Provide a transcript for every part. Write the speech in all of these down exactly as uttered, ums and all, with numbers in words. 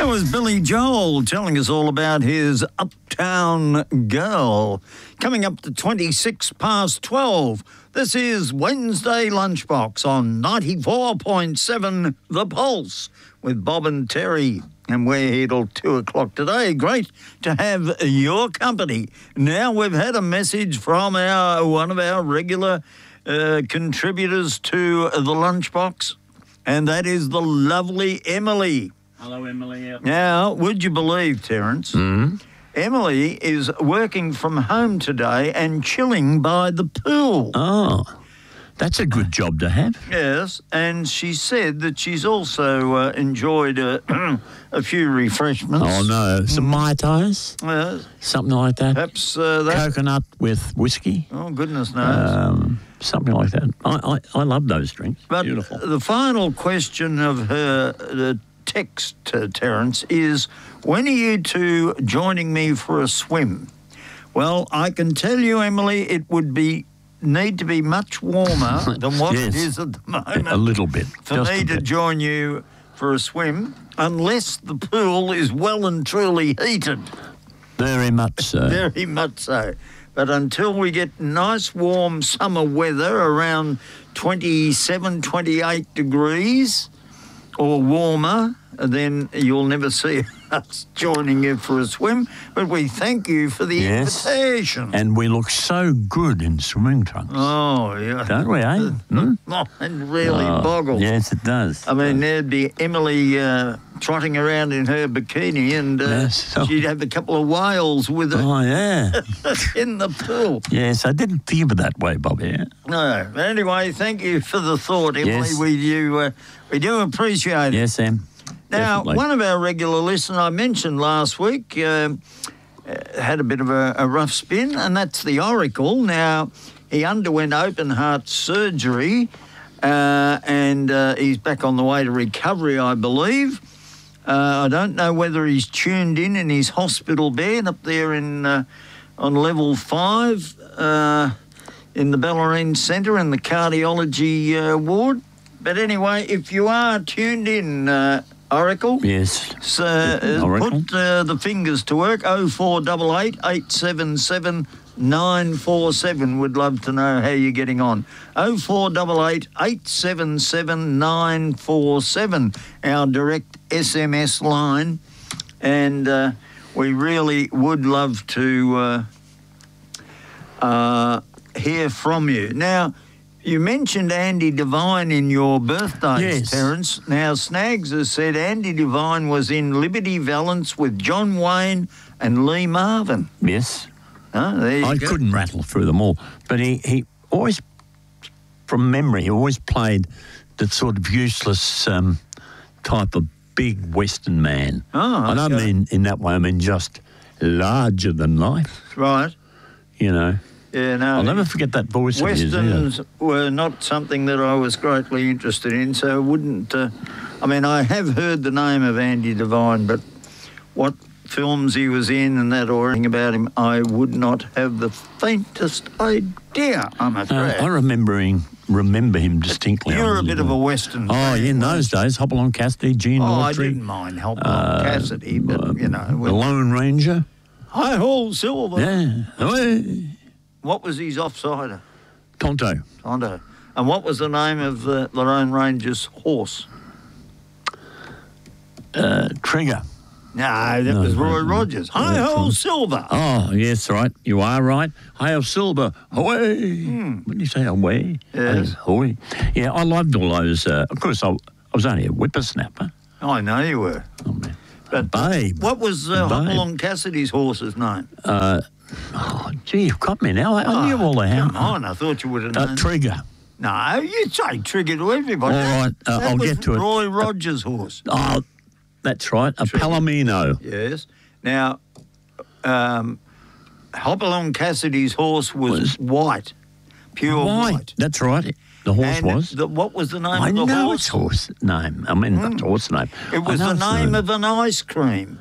That was Billy Joel telling us all about his Uptown Girl. Coming up to twenty-six past twelve, this is Wednesday Lunchbox on ninety-four point seven The Pulse with Bob and Terry. And we're here till two o'clock today. Great to have your company. Now we've had a message from our one of our regular uh, contributors to the Lunchbox, and that is the lovely Emily. Hello, Emily. Yep. Now, would you believe, Terence, Mm-hmm. Emily is working from home today and chilling by the pool. Oh, that's a good job to have. Yes, and she said that she's also uh, enjoyed uh, a few refreshments. Oh, no. Some Mai Tais? Uh, Something like that? perhaps uh, that. Coconut with whiskey? Oh, goodness knows. Um, something like that. I, I, I love those drinks. but Beautiful. the final question of her uh, text, uh, Terence, is when are you two joining me for a swim? Well, I can tell you, Emily, it would be need to be much warmer than what Yes. it is at the moment. A little bit. For Just me a to bit. join you for a swim, unless the pool is well and truly heated. Very much so. Very much so. But until we get nice warm summer weather around twenty-seven, twenty-eight degrees or warmer, then you'll never see us joining you for a swim. But we thank you for the Yes. invitation. And we look so good in swimming trunks. Oh, yeah. Don't we, eh? Hmm? Oh, it really Oh, boggles. Yes, it does. I mean, there'd be Emily uh, trotting around in her bikini, and uh, Yes. she'd have a couple of whales with her Oh, yeah. in the pool. Yes, I didn't think of it that way, Bob, yeah. No, but anyway, thank you for the thought, Emily. Yes. We do, uh, we do appreciate it. Yes, Sam. Now, Definitely. one of our regular listeners I mentioned last week um, uh, had a bit of a, a rough spin, and that's the Oracle. Now, he underwent open heart surgery, uh, and uh, he's back on the way to recovery, I believe. Uh, I don't know whether he's tuned in in his hospital bed up there in uh, on level five uh, in the Bellarine Centre in the cardiology uh, ward. But anyway, if you are tuned in, uh, Oracle, Yes. so, uh, Oracle. put uh, the fingers to work. oh four eight eight, eight seven seven, nine four seven. Would love to know how you're getting on. oh four eight eight, eight seven seven, nine four seven, our direct S M S line. And uh, we really would love to uh, uh, hear from you. Now, you mentioned Andy Devine in your birthdays, Yes. Terence. Now, Snags has said Andy Devine was in Liberty Valance with John Wayne and Lee Marvin. Yes. Huh? There you I go. couldn't rattle through them all, but he, he always, from memory, he always played that sort of useless um, type of big Western man. Oh, I don't okay. mean in that way, I mean just larger than life, Right. you know. Yeah, no. I'll never forget that voice of his. either. Westerns were not something that I was greatly interested in, so I wouldn't... Uh, I mean, I have heard the name of Andy Devine, but what films he was in and that or anything about him, I would not have the faintest idea, I'm Uh, afraid. I remembering, remember him distinctly. You're I a bit of a Western Oh, fan, yeah, in weren't those days, Hopalong Cassidy, Gene Oh, I Autry, didn't mind helping uh, Cassidy, but, you know... the when- Lone Ranger. Hi-ho, Silver! Yeah. Hey. What was his offsider? Tonto. Tonto. And what was the name of the, the Lone Ranger's horse? Uh, Trigger. No, that No, was no, Roy no. Rogers. Oh, that's Hi-ho, right. Silver! Oh, yes, right. You are right. Hail Silver. Away. Hmm. What did you say? Away? Yes. Away. Yeah, I loved all those. Uh, of course, I, I was only a whippersnapper. I know you were. Oh, man. But Babe. what was uh, Babe. Hopalong Cassidy's horse's name? Uh, oh, gee, you've got me now. I, I knew all the Come how. on, I thought you would have Uh, known. Trigger. no, you say trigger to everybody. All right, uh, That I'll was get to it. Roy Rogers' horse. Oh, that's right. A Trigger. Palomino. Yes. Now, um, Hopalong Cassidy's horse was, Was- white, pure White. white. That's right. The horse And was. The, what was the name I of the know horse? its horse name. I mean, not horse name. It was I know the its name of an ice cream.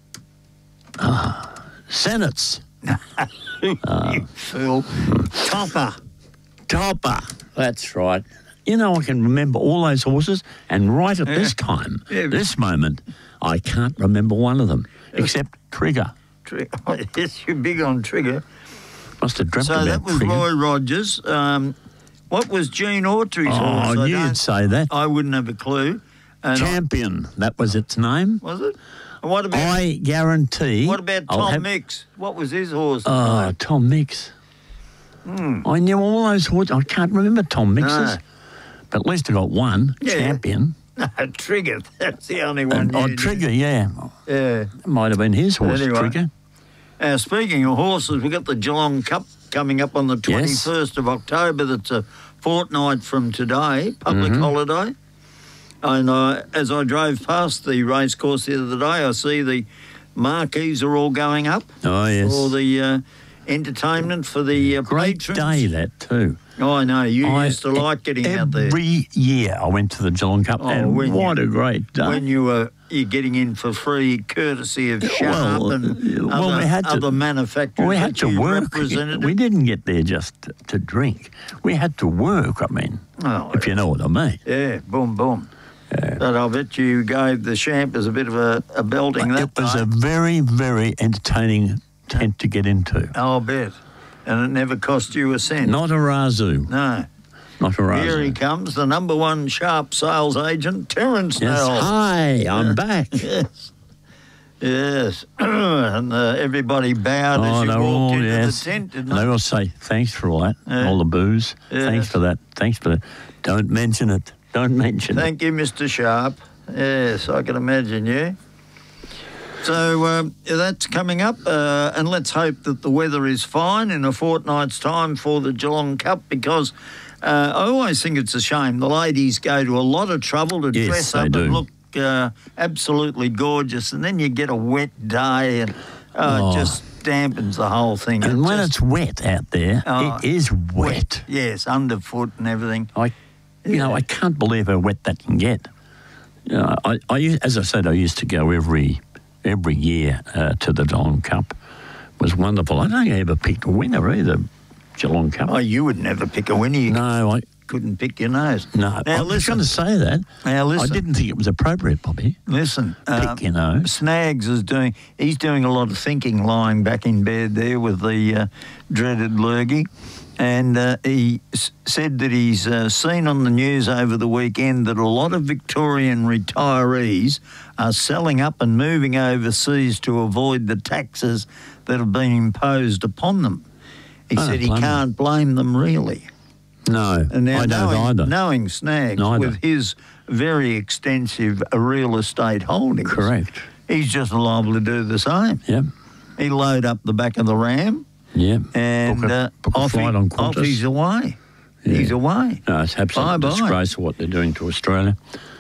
Senates. You fool. Topper. Topper. That's right. You know, I can remember all those horses, and right at this time, Yeah. this moment, I can't remember one of them, except Trigger. Tri- oh, yes, you're big on Trigger. Must have dreamt So about that was Trigger. Roy Rogers. Um, what was Gene Autry's Oh, horse? I you'd don't- say that. I wouldn't have a clue. And Champion, that was its name. I- was it? And what about I guarantee. what about I'll Tom have- Mix? What was his horse? Oh, Tom Mix. Hmm. I knew all those horses. I can't remember Tom Mix's. No. But at least I got one. Yeah. Champion. No, Trigger. That's the only one. And, oh, you Trigger, yeah. knew. Yeah. Might have been his horse, Anyway. Trigger. Uh, speaking of horses, we've got the Geelong Cup coming up on the twenty-first of October. That's a fortnight from today, public Mm-hmm. holiday. And uh, as I drove past the racecourse the other day, I see the marquees are all going up Oh, yes. for the uh, entertainment for the uh, Great patrons. day, that, too. Oh, I know. You I- used to like getting out there. Every year I went to the Geelong Cup, Oh, and when what you- a great day. When you were you're getting in for free, courtesy of Sharp Well, and uh, well, other, we had to- other manufacturers Well, we had that to you work. represented. We didn't get there just to, to drink. We had to work, I mean, Oh, if you know what I mean. Yeah, boom, boom. But I bet you gave the Champers a bit of a, a belting that It was a time. very, very entertaining tent to get into. I'll bet. And it never cost you a cent. Not a razoo. No. Not a Here he razoo. comes, the number one Sharp sales agent, Terence Yes. Nell. Hi, I'm back. Yes. Yes. and uh, everybody bowed as Oh, you they're walked all, into yes. the tent, didn't And they they? all say, thanks for all that, Yeah. all the booze. Yes. Thanks for that. Thanks for that. Don't mention it. Don't mention it. Thank you, Mister Sharp. Yes, I can imagine you. So um, that's coming up, uh, and let's hope that the weather is fine in a fortnight's time for the Geelong Cup, because uh, I always think it's a shame the ladies go to a lot of trouble to Yes, dress they up do. and look uh, absolutely gorgeous, and then you get a wet day, and uh, Oh. it just dampens the whole thing. And It when just- it's wet out there, Oh, it is wet. yes, underfoot and everything. I, you know, I can't believe how wet that can get. You know, I, I, u- as I said, I used to go every every year uh, to the Geelong Cup. It was wonderful. I don't think I ever picked a winner either, Geelong Cup. Oh, you would never pick a winner. You no, I couldn't pick your nose. no. Now I was listen. going to say that. Now listen. I didn't think it was appropriate, Bobby. Listen, Pick um, your nose. Snags is doing. He's doing a lot of thinking, lying back in bed there with the uh, dreaded lurgy, and uh, he s- said that he's uh, seen on the news over the weekend that a lot of Victorian retirees are selling up and moving overseas to avoid the taxes that have been imposed upon them. He I said don't he blame them. can't blame them really. No, And now I don't knowing, either. knowing Snags Neither. with his very extensive uh, real estate holdings, Correct. he's just liable to do the same. Yep. He load up the back of the Ram Yep. and book a, uh, book a off, he, flight on off Qantas. he's away. Yeah. He's away. No, it's absolutely Bye-bye. disgrace what they're doing to Australia.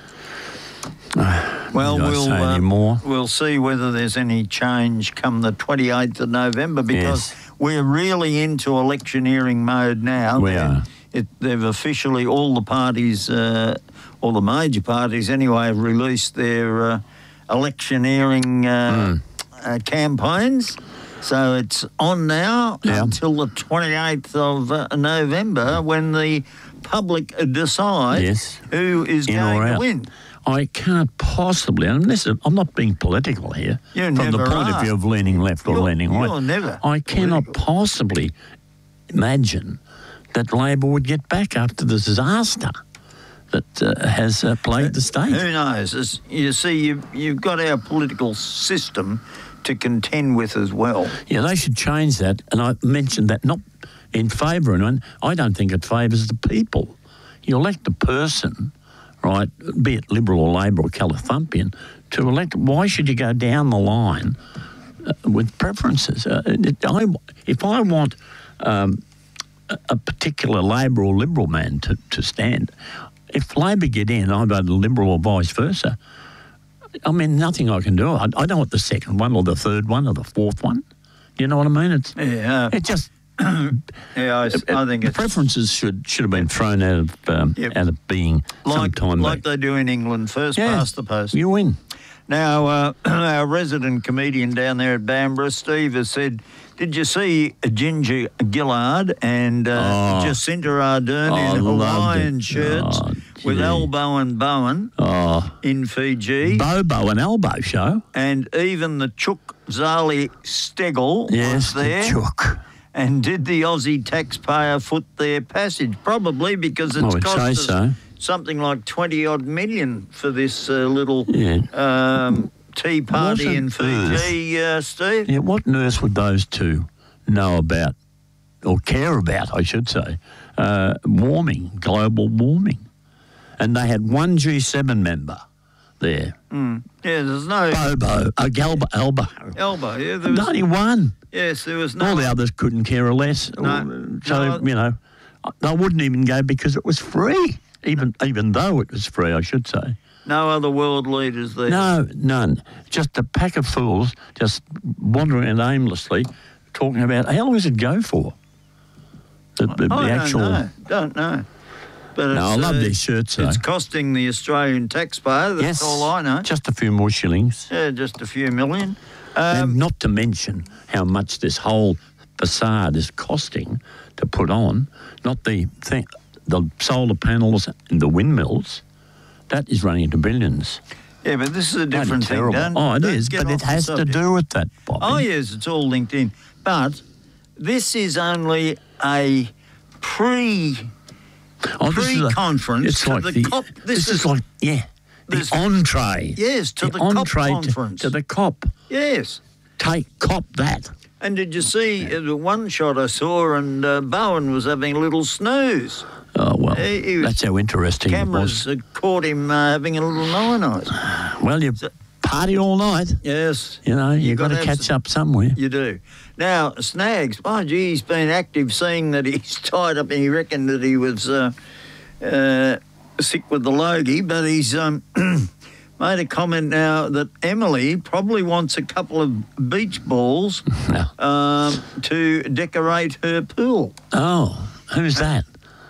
Well, Did I we'll say uh, any more? we'll see whether there's any change come the twenty-eighth of November, because Yes. we're really into electioneering mode now. We They're- are. It, they've officially, all the parties, uh, all the major parties anyway, have released their uh, electioneering uh, Hmm. uh, campaigns. So it's on now Yeah. until the twenty-eighth of uh, November, when the public decide Yes. who is In going or to out. win. I can't possibly, and this is, I'm not being political here, You from the never point are. of view of leaning left or You're- leaning right. you're never I cannot political. possibly imagine that Labor would get back after the disaster that uh, has uh, plagued the state. Who knows? As you see, you've, you've got our political system to contend with as well. Yeah, they should change that. And I mentioned that not in favour of anyone. I don't think it favours the people. You elect a person, right, be it Liberal or Labor or Calithumpian, to elect. Why should you go down the line uh, with preferences? Uh, it, I, if I want um, a, a particular Labor or Liberal man to, to stand, if Labor get in, I vote Liberal or vice versa. I mean, nothing I can do. I, I don't want the second one or the third one or the fourth one. You know what I mean? It's Yeah, it just yeah. I, s- I think the it's preferences should should have been thrown out of um, Yep. out of being some like, time like back. they do in England. First Yeah. past the post. You win. Now, uh, our resident comedian down there at Bamborough, Steve, has said, did you see Ginger Gillard and uh, Oh. Jacinta Ardern Oh, I in loved Hawaiian it. shirts Oh, with Yeah. Elbow and Bowen Oh, in Fiji. Bobo and Elbow show. And even the Chook Zali Stegel Yes, was there. the chook. And did the Aussie taxpayer foot their passage? Probably, because I it's would cost say us so. something like twenty odd million for this uh, little Yeah. um, tea party Wasn't in Fiji, uh, Steve. Yeah, what nurse would those two know about, or care about, I should say, uh, warming, global warming? And they had one G seven member there. Mm. Yeah, there's no Bobo, a Galba, Elbow. elbow. Yeah, there was, Only one. yes, there was no. All the others couldn't care less. No. So, No. you know, they wouldn't even go because it was free, even even though it was free, I should say. No other world leaders there. No, none. Just a pack of fools just wandering around aimlessly talking about how long does it go for? The, the, the I actual. don't know. Don't know. But No, I it's, love uh, these shirts, though. It's costing the Australian taxpayer. That's Yes, all I know. just a few more shillings. Yeah, just a few million. and Um, not to mention how much this whole facade is costing to put on. Not the thing, the solar panels and the windmills. That is running into billions. yeah, but this is a Bloody different thing. terrible. Don't, oh, it don't is, get but off it the has to subject. do with that, Bobby. Oh, yes, it's all linked in. But this is only a pre Oh, this is a- pre-conference It's to like the the, COP. This, This is, is- like, yeah, the this- entree. Yes, to the, entree COP to- conference. To, the COP. yes. Take COP that. And did you see uh, the one shot I saw, and uh, Bowen was having a little snooze. Oh, well, He- he was- that's how interesting it Cameras was. had caught him uh, having a little nine-eyes. Well, you party all night. Yes. You know, you've got gotta to have catch some- up somewhere. You do. Now, Snags, oh, gee, he's been active, seeing that he's tied up, and he reckoned that he was uh, uh, sick with the logie, but he's um, made a comment now that Emily probably wants a couple of beach balls No. um, to decorate her pool. Oh, who's that?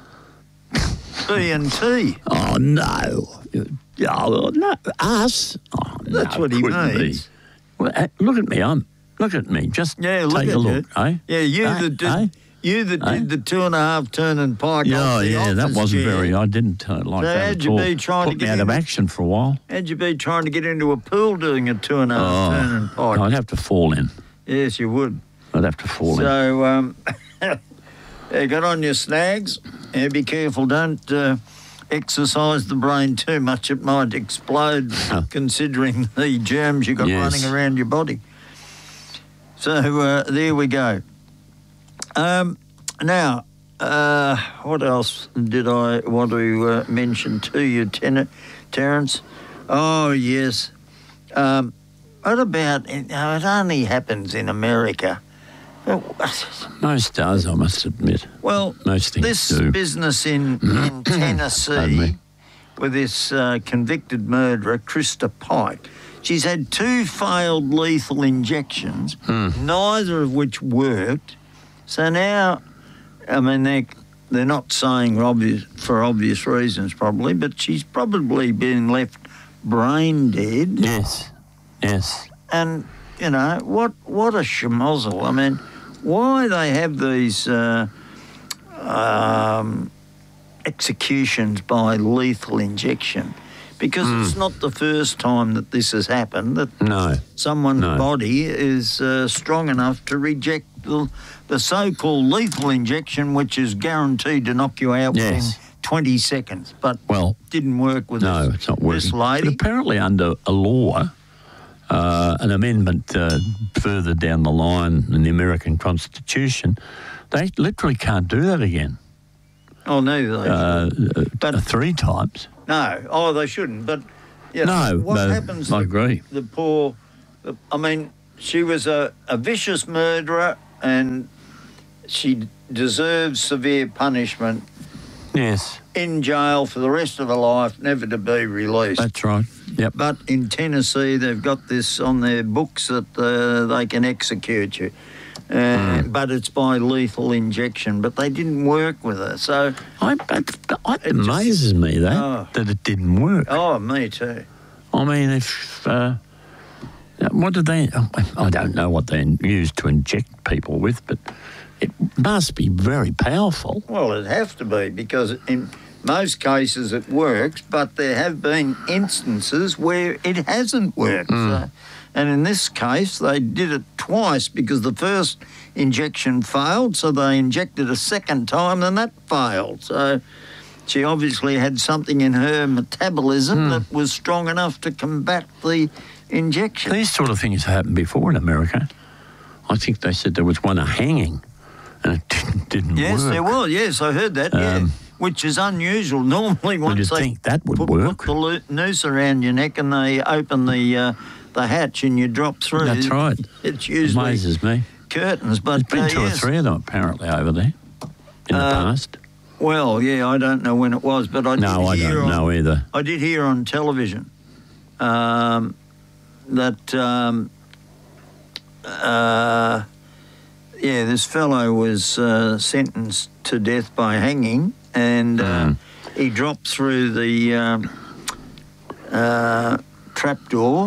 B and T. Oh, no. Oh, no. Us? Oh, no, That's what he couldn't means. be. Well, uh, look at me. I'm. Look at me. Just Yeah, look take at a look, you. eh? Yeah, you Eh? that did, Eh? you that Eh? did the two and a half turn and pike Yeah, off the yeah, that office wasn't chair. very. I didn't uh, like So that how'd at you all. be trying to Put me get out of in- action for a while. How'd you be trying to get into a pool doing a two and a half Oh, turn and pike? I'd have to fall in. Yes, you would. I'd have to fall in. So, um, yeah, get on your snags. Yeah, be careful. Don't uh, exercise the brain too much. It might explode, considering the germs you got Yes. running around your body. So uh, there we go. Um, now, uh, what else did I want to uh, mention to you, Ten- Terence? Oh, yes. Um, what about, you know, it only happens in America. Most does, I must admit. Well, Most things this do. business in, in Pardon Tennessee me. with this uh, convicted murderer, Krista Pike, she's had two failed lethal injections, Hmm. neither of which worked. So now, I mean, they're, they're not saying obvious, for obvious reasons probably, but she's probably been left brain dead. Yes, yes. And, you know, what what a schmozzle. I mean, why they have these uh, um, executions by lethal injection? Because Hmm. it's not the first time that this has happened, that No. someone's No. body is uh, strong enough to reject the, the so-called lethal injection, which is guaranteed to knock you out Yes. within twenty seconds. But Well, didn't work with no, this, it's not this working. lady. But apparently under a law, uh, an amendment uh, further down the line in the American Constitution, they literally can't do that again. Oh, no, they Uh, uh, But- three times. No, oh, they shouldn't. But you know, No, what no, happens? I to agree. The poor. The, I mean, she was a, a vicious murderer, and she deserves severe punishment Yes, in jail for the rest of her life, never to be released. that's right. Yep. But in Tennessee, they've got this on their books that uh, they can execute you. Uh, Mm. But it's by lethal injection. But they didn't work with her. So, I, it, it It just- amazes me that Oh. that it didn't work. oh, me too. I mean, if uh, what did they? I don't know what they used to inject people with, but it must be very powerful. Well, it'd have to be, because in most cases it works, but there have been instances where it hasn't worked. So, and in this case, they did it twice because the first injection failed, so they injected a second time, and that failed. So she obviously had something in her metabolism Mm. that was strong enough to combat the injection. These sort of things happened before in America. I think they said there was one a hanging, and it didn't, didn't Yes, work. there was. Yes, I heard that, yeah. Um, Which is unusual. Normally, once you'd they think that would put, work. put the lo- noose around your neck and they open the uh, the hatch and you drop through. That's right. It's usually Amazes me. curtains, but There's been uh, two yes. or three of them apparently over there in the Uh, past. Well, yeah, I don't know when it was, but I No, did I hear don't on, know either. I did hear on television um, that um, uh, yeah, this fellow was uh, sentenced to death by hanging, and uh, Mm. he dropped through the um, uh, trapdoor,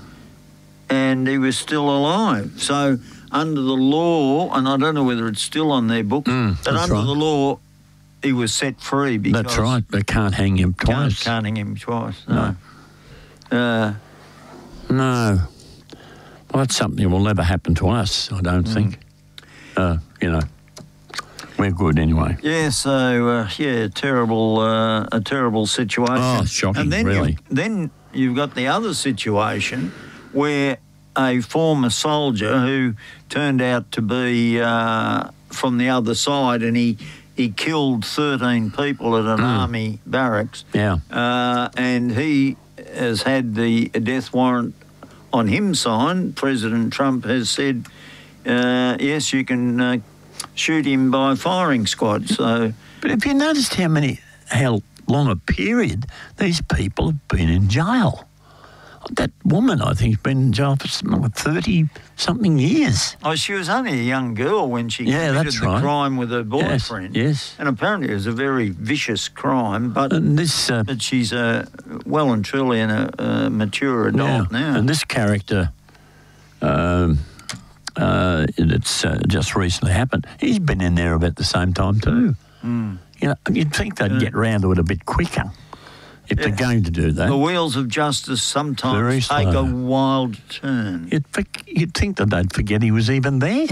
and he was still alive. So under the law, and I don't know whether it's still on their book, Mm, but that's under right. the law, he was set free because That's right. They can't hang him Can't, twice. can't hang him twice. No. Uh, No. Well, that's something that will never happen to us, I don't Mm. think. Uh, you know, we're good anyway. yeah. So uh, yeah, terrible, uh, a terrible situation. Oh, shocking, And then really. You've, then you've got the other situation where a former soldier who turned out to be uh, from the other side, and he he killed thirteen people at an Mm. army barracks. Yeah. Uh, and he has had the death warrant on him signed. President Trump has said, uh, yes, you can uh, shoot him by firing squad. So, But have you noticed how many, how long a period these people have been in jail? That woman, I think, has been in jail for something like thirty-something years. oh, she was only a young girl when she Yeah, committed that's the right. crime with her boyfriend. Yes, yes. And apparently it was a very vicious crime, but, And this... Uh, but she's uh, well and truly an, a, a mature adult now, now. and this character... Um, uh, that's uh, just recently happened. He's been in there about the same time too. Mm. You know, you'd think they'd Yeah. get round to it a bit quicker if Yeah. they're going to do that. The wheels of justice Very sometimes take slow. a wild turn. You'd, think- you'd think that they'd forget he was even there.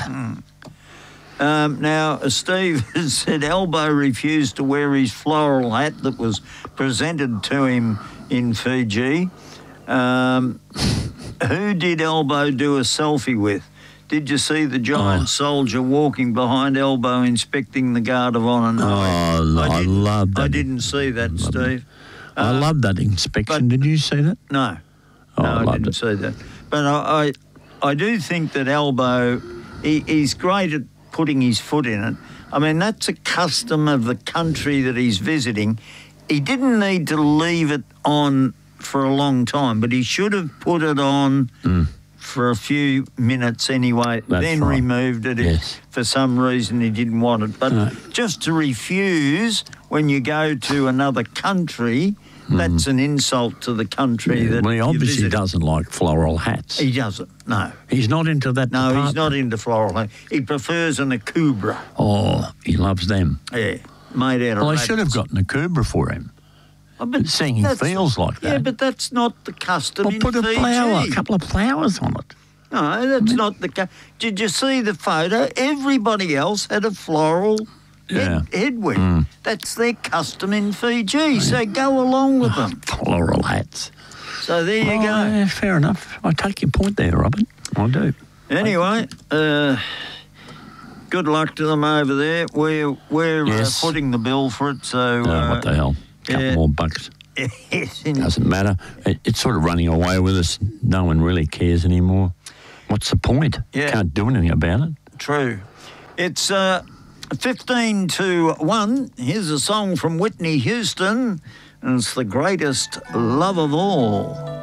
Um, now, Steve has said Elbow refused to wear his floral hat that was presented to him in Fiji. Um, who did Elbow do a selfie with? Did you see the giant Oh. soldier walking behind Elbow inspecting the Guard of Honour? No, Oh, lo- I didn't- love that. I didn't see that, Steve. I Uh, love that inspection. but- Did you see that? No, Oh, no, I I, loved didn't it. see that. But I, I, I do think that Elbow, he, he's great at putting his foot in it. I mean, that's a custom of the country that he's visiting. He didn't need to leave it on for a long time, but he should have put it on Mm. for a few minutes anyway, That's then right. removed it Yes. if for some reason he didn't want it. But No. just to refuse when you go to another country, that's an insult to the country that Well, he you're obviously visiting. doesn't like floral hats. He doesn't, no. He's not into that No, he's department. not into floral hat. He prefers an akubra. Oh, he loves them. Yeah, made out of Well, I should have rabbits. gotten a Cobra for him. Oh, but Seeing he that's- feels like Yeah, that. but that's not the custom Well, in put a Fiji. flower, a couple of flowers on it. No, that's not the case. Did you see the photo? Everybody else had a floral head, headwear. Mm. That's their custom in Fiji, so go along with them. Floral hats. So there you Oh, go. yeah, fair enough. I take your point there, Robin. I do. Anyway, uh, good luck to them over there. We're, we're Yes. uh, footing the bill for it, so... Oh, uh, what the hell? Couple yeah. more bucks. yes, in- Doesn't matter. It, it's sort of running away with us. No one really cares anymore. What's the point? Yeah. Can't do anything about it. True. It's uh, fifteen to one. Here's a song from Whitney Houston, and it's The Greatest Love of All.